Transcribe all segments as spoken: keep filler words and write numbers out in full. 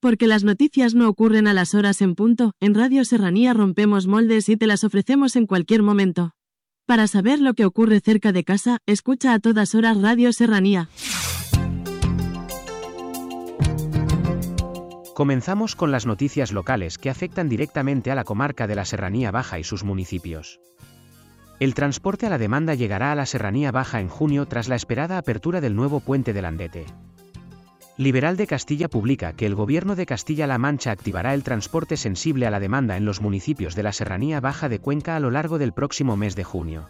Porque las noticias no ocurren a las horas en punto, en Radio Serranía rompemos moldes y te las ofrecemos en cualquier momento. Para saber lo que ocurre cerca de casa, escucha a todas horas Radio Serranía. Comenzamos con las noticias locales que afectan directamente a la comarca de la Serranía Baja y sus municipios. El transporte a la demanda llegará a la Serranía Baja en junio tras la esperada apertura del nuevo puente de Landete. Liberal de Castilla publica que el Gobierno de Castilla-La Mancha activará el transporte sensible a la demanda en los municipios de la Serranía Baja de Cuenca a lo largo del próximo mes de junio.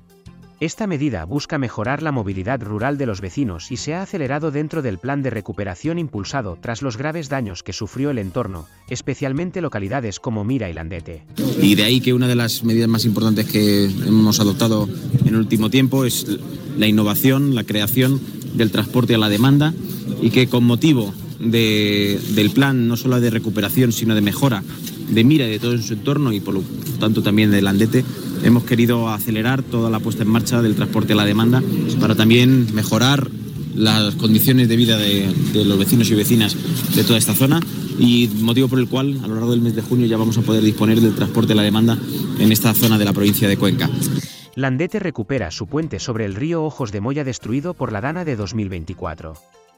Esta medida busca mejorar la movilidad rural de los vecinos y se ha acelerado dentro del plan de recuperación impulsado tras los graves daños que sufrió el entorno, especialmente localidades como Mira y Landete. Y de ahí que una de las medidas más importantes que hemos adoptado en el último tiempo es la innovación, la creación del transporte a la demanda, y que con motivo de, del plan no solo de recuperación sino de mejora de Mira y de todo su entorno y por lo tanto también de Landete, hemos querido acelerar toda la puesta en marcha del transporte a la demanda para también mejorar las condiciones de vida de, de los vecinos y vecinas de toda esta zona, y motivo por el cual a lo largo del mes de junio ya vamos a poder disponer del transporte a la demanda en esta zona de la provincia de Cuenca. Landete recupera su puente sobre el río Ojos de Moya destruido por la Dana de dos mil veinticuatro.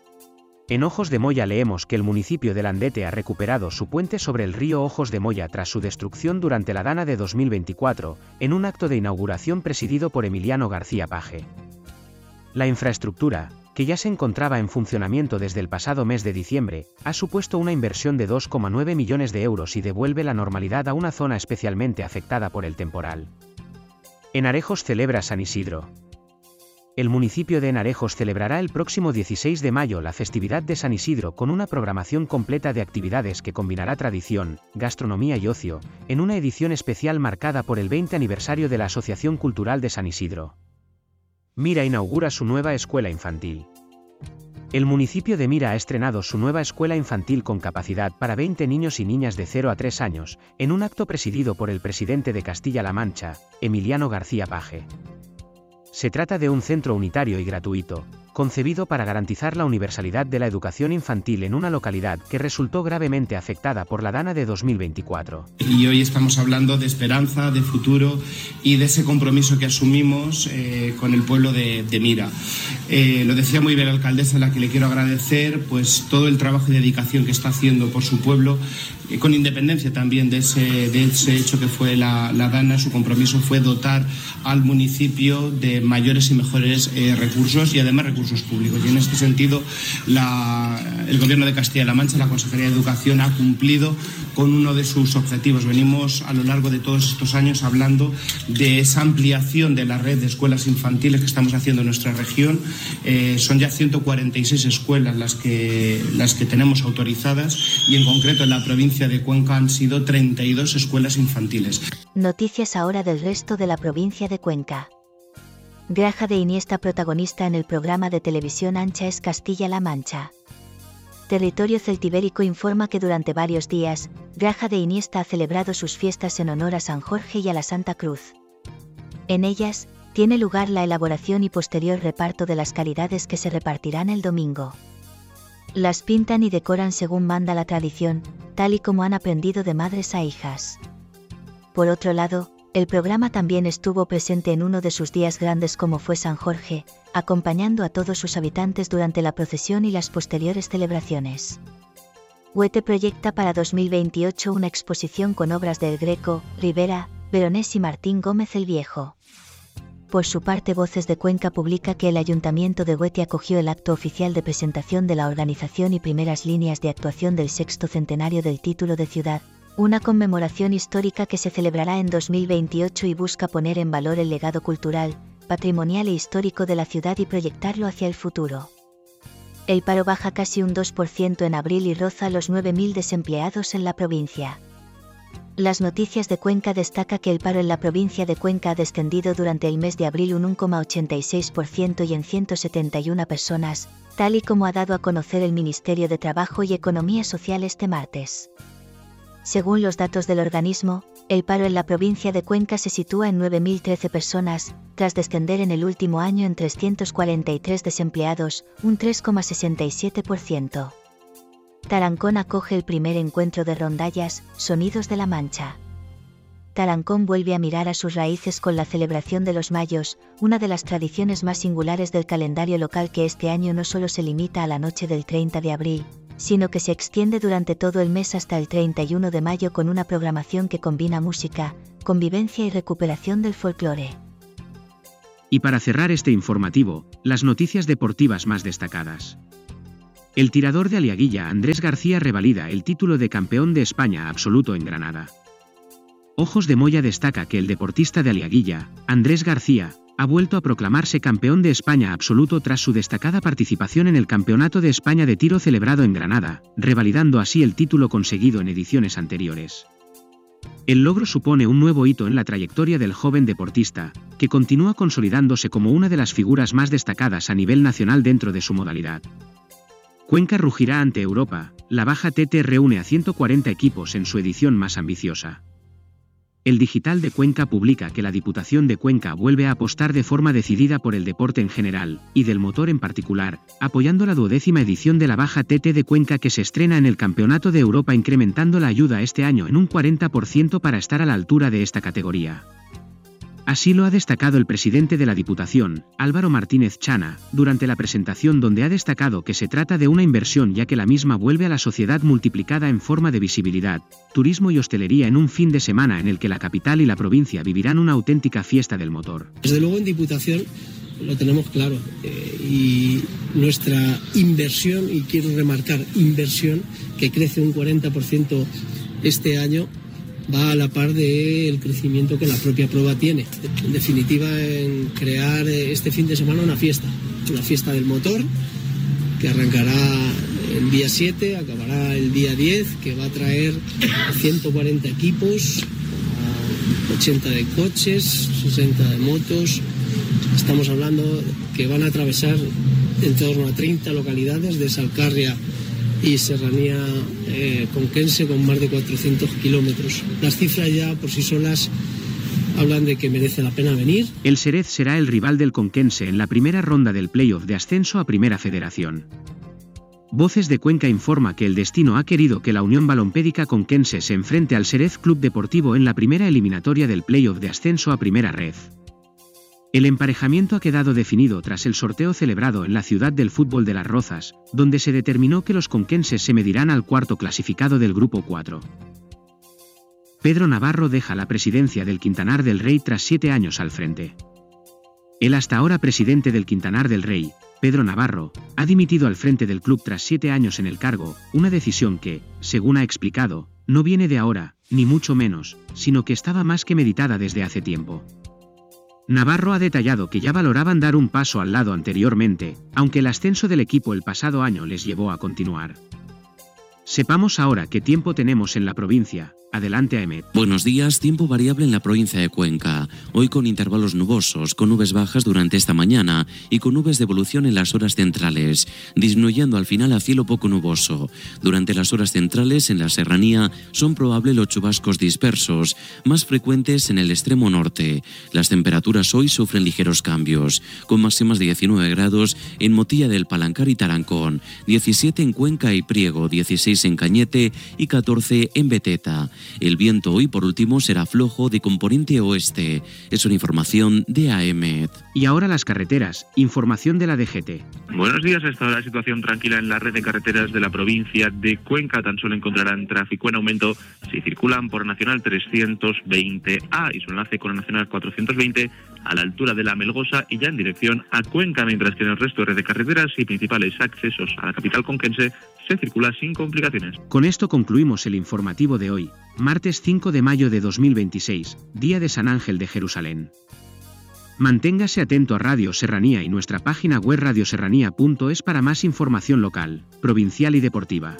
En Ojos de Moya leemos que el municipio de Landete ha recuperado su puente sobre el río Ojos de Moya tras su destrucción durante la Dana de dos mil veinticuatro, en un acto de inauguración presidido por Emiliano García Paje. La infraestructura, que ya se encontraba en funcionamiento desde el pasado mes de diciembre, ha supuesto una inversión de dos coma nueve millones de euros y devuelve la normalidad a una zona especialmente afectada por el temporal. Enarejos celebra San Isidro. El municipio de Enarejos celebrará el próximo dieciséis de mayo la festividad de San Isidro con una programación completa de actividades que combinará tradición, gastronomía y ocio, en una edición especial marcada por el veinte aniversario de la Asociación Cultural de San Isidro. Mira inaugura su nueva escuela infantil. El municipio de Mira ha estrenado su nueva escuela infantil con capacidad para veinte niños y niñas de cero a tres años, en un acto presidido por el presidente de Castilla-La Mancha, Emiliano García Paje. Se trata de un centro unitario y gratuito, concebido para garantizar la universalidad de la educación infantil en una localidad que resultó gravemente afectada por la Dana de dos mil veinticuatro. Y hoy estamos hablando de esperanza, de futuro y de ese compromiso que asumimos eh, con el pueblo de, de Mira. Eh, lo decía muy bien la alcaldesa, a la que le quiero agradecer pues todo el trabajo y dedicación que está haciendo por su pueblo, eh, con independencia también de ese, de ese hecho que fue la, la Dana. Su compromiso fue dotar al municipio de mayores y mejores eh, recursos y además recursos públicos. Y en este sentido, la, el Gobierno de Castilla-La Mancha, la Consejería de Educación, ha cumplido con uno de sus objetivos. Venimos a lo largo de todos estos años hablando de esa ampliación de la red de escuelas infantiles que estamos haciendo en nuestra región. Eh, son ya ciento cuarenta y seis escuelas las que, las que tenemos autorizadas, y en concreto en la provincia de Cuenca han sido treinta y dos escuelas infantiles. Noticias ahora del resto de la provincia de Cuenca. Granja de Iniesta protagonista en el programa de televisión Ancha es Castilla-La Mancha. Territorio Celtibérico informa que durante varios días, Granja de Iniesta ha celebrado sus fiestas en honor a San Jorge y a la Santa Cruz. En ellas, tiene lugar la elaboración y posterior reparto de las caridades que se repartirán el domingo. Las pintan y decoran según manda la tradición, tal y como han aprendido de madres a hijas. Por otro lado, el programa también estuvo presente en uno de sus días grandes como fue San Jorge, acompañando a todos sus habitantes durante la procesión y las posteriores celebraciones. Huete proyecta para dos mil veintiocho una exposición con obras de El Greco, Rivera, Veronés y Martín Gómez el Viejo. Por su parte, Voces de Cuenca publica que el Ayuntamiento de Huete acogió el acto oficial de presentación de la organización y primeras líneas de actuación del sexto centenario del título de ciudad, una conmemoración histórica que se celebrará en dos mil veintiocho y busca poner en valor el legado cultural, patrimonial e histórico de la ciudad y proyectarlo hacia el futuro. El paro baja casi un dos por ciento en abril y roza los nueve mil desempleados en la provincia. Las Noticias de Cuenca destaca que el paro en la provincia de Cuenca ha descendido durante el mes de abril un uno coma ochenta y seis por ciento y en ciento setenta y una personas, tal y como ha dado a conocer el Ministerio de Trabajo y Economía Social este martes. Según los datos del organismo, el paro en la provincia de Cuenca se sitúa en nueve mil trece personas, tras descender en el último año en trescientos cuarenta y tres desempleados, un tres coma sesenta y siete por ciento. Tarancón acoge el primer encuentro de rondallas, Sonidos de la Mancha. Tarancón vuelve a mirar a sus raíces con la celebración de los Mayos, una de las tradiciones más singulares del calendario local que este año no solo se limita a la noche del treinta de abril, sino que se extiende durante todo el mes hasta el treinta y uno de mayo con una programación que combina música, convivencia y recuperación del folclore. Y para cerrar este informativo, las noticias deportivas más destacadas. El tirador de Aliaguilla Andrés García revalida el título de campeón de España absoluto en Granada. Ojos de Moya destaca que el deportista de Aliaguilla, Andrés García, ha vuelto a proclamarse campeón de España absoluto tras su destacada participación en el Campeonato de España de Tiro celebrado en Granada, revalidando así el título conseguido en ediciones anteriores. El logro supone un nuevo hito en la trayectoria del joven deportista, que continúa consolidándose como una de las figuras más destacadas a nivel nacional dentro de su modalidad. Cuenca rugirá ante Europa, la Baja T T reúne a ciento cuarenta equipos en su edición más ambiciosa. El Digital de Cuenca publica que la Diputación de Cuenca vuelve a apostar de forma decidida por el deporte en general, y del motor en particular, apoyando la duodécima edición de la Baja T T de Cuenca que se estrena en el Campeonato de Europa, incrementando la ayuda este año en un cuarenta por ciento para estar a la altura de esta categoría. Así lo ha destacado el presidente de la Diputación, Álvaro Martínez Chana, durante la presentación, donde ha destacado que se trata de una inversión ya que la misma vuelve a la sociedad multiplicada en forma de visibilidad, turismo y hostelería en un fin de semana en el que la capital y la provincia vivirán una auténtica fiesta del motor. Desde luego en Diputación lo tenemos claro eh, y nuestra inversión, y quiero remarcar inversión, que crece un cuarenta por ciento este año, va a la par del crecimiento que la propia prueba tiene. En definitiva, en crear este fin de semana una fiesta, una fiesta del motor, que arrancará el día siete, acabará el día diez, que va a traer ciento cuarenta equipos, ochenta de coches, sesenta de motos. Estamos hablando que van a atravesar en torno a treinta localidades de Salcarria y Serranía eh, Conquense, con más de cuatrocientos kilómetros. Las cifras ya por sí solas hablan de que merece la pena venir. El Xerez será el rival del Conquense en la primera ronda del playoff de ascenso a Primera Federación. Voces de Cuenca informa que el destino ha querido que la Unión Balompédica Conquense se enfrente al Xerez Club Deportivo en la primera eliminatoria del playoff de ascenso a Primera Red. El emparejamiento ha quedado definido tras el sorteo celebrado en la ciudad del fútbol de Las Rozas, donde se determinó que los conquenses se medirán al cuarto clasificado del grupo cuatro. Pedro Navarro deja la presidencia del Quintanar del Rey tras siete años al frente. El hasta ahora presidente del Quintanar del Rey, Pedro Navarro, ha dimitido al frente del club tras siete años en el cargo, una decisión que, según ha explicado, no viene de ahora, ni mucho menos, sino que estaba más que meditada desde hace tiempo. Navarro ha detallado que ya valoraban dar un paso al lado anteriormente, aunque el ascenso del equipo el pasado año les llevó a continuar. Sepamos ahora qué tiempo tenemos en la provincia. Adelante, Aemet. Buenos días, tiempo variable en la provincia de Cuenca. Hoy con intervalos nubosos, con nubes bajas durante esta mañana y con nubes de evolución en las horas centrales, disminuyendo al final a cielo poco nuboso. Durante las horas centrales en la serranía son probables los chubascos dispersos, más frecuentes en el extremo norte. Las temperaturas hoy sufren ligeros cambios, con máximas de diecinueve grados en Motilla del Palancar y Tarancón, diecisiete en Cuenca y Priego, dieciséis en Cañete y catorce en Beteta. El viento hoy, por último, será flojo de componente oeste. Es una información de AEMET. Y ahora las carreteras. Información de la D G T. Buenos días. Hasta ahora situación tranquila en la red de carreteras de la provincia de Cuenca. Tan solo encontrarán tráfico en aumento si circulan por Nacional trescientos veinte A y su enlace con la Nacional cuatrocientos veinte a la altura de la Melgosa y ya en dirección a Cuenca, mientras que en el resto de red de carreteras y principales accesos a la capital conquense se circula sin complicaciones. Con esto concluimos el informativo de hoy, martes cinco de mayo de dos mil veintiséis, día de San Ángel de Jerusalén. Manténgase atento a Radio Serranía y nuestra página web radio serranía punto es para más información local, provincial y deportiva.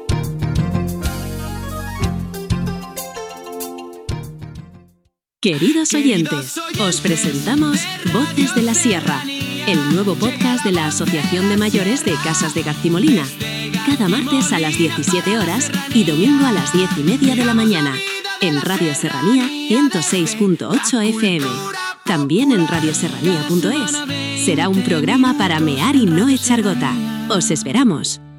Queridos oyentes, os presentamos Voces de la Sierra, el nuevo podcast de la Asociación de Mayores de Casas de Garcimolina, cada martes a las diecisiete horas y domingo a las diez y media de la mañana, en Radio Serranía ciento seis punto ocho F M, también en radio serranía punto es. Será un programa para mear y no echar gota. ¡Os esperamos!